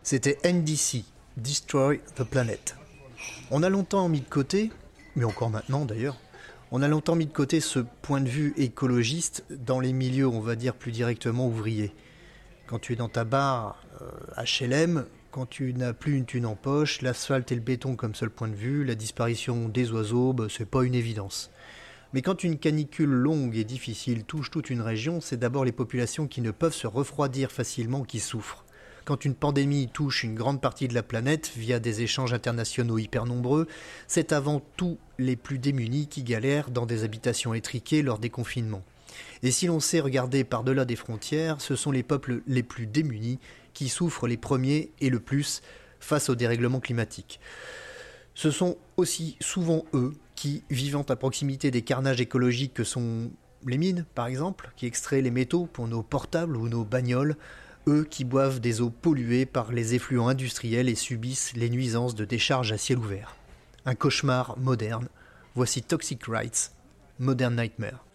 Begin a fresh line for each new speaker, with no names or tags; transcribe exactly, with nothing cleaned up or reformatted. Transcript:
C'était N D C, Destroy the Planet. On a longtemps mis de côté, mais encore maintenant d'ailleurs, on a longtemps mis de côté ce point de vue écologiste dans les milieux, on va dire, plus directement ouvriers. Quand tu es dans ta barre euh, H L M, quand tu n'as plus une thune en poche, l'asphalte et le béton comme seul point de vue, la disparition des oiseaux, bah, c'est pas une évidence. Mais quand une canicule longue et difficile touche toute une région, c'est d'abord les populations qui ne peuvent se refroidir facilement qui souffrent. Quand une pandémie touche une grande partie de la planète via des échanges internationaux hyper nombreux, c'est avant tout les plus démunis qui galèrent dans des habitations étriquées lors des confinements. Et si l'on sait regarder par-delà des frontières, ce sont les peuples les plus démunis qui souffrent les premiers et le plus face au dérèglement climatique. Ce sont aussi souvent eux qui, vivant à proximité des carnages écologiques que sont les mines, par exemple, qui extraient les métaux pour nos portables ou nos bagnoles, eux qui boivent des eaux polluées par les effluents industriels et subissent les nuisances de décharges à ciel ouvert. Un cauchemar moderne. Voici Toxic Rights, Modern Nightmare.